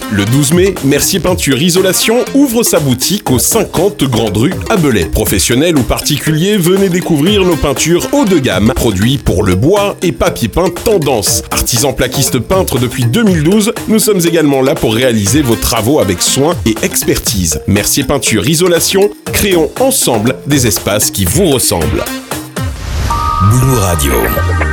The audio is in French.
Le 12 mai, Mercier Peinture Isolation ouvre sa boutique aux 50 Grande Rue à Belay. Professionnels ou particuliers, venez découvrir nos peintures haut de gamme, produits pour le bois et papier peint tendance. Artisans plaquistes peintres depuis 2012, nous sommes également là pour réaliser vos travaux avec soin et expertise. Mercier Peinture Isolation, créons ensemble des espaces qui vous ressemblent. Boulot Radio.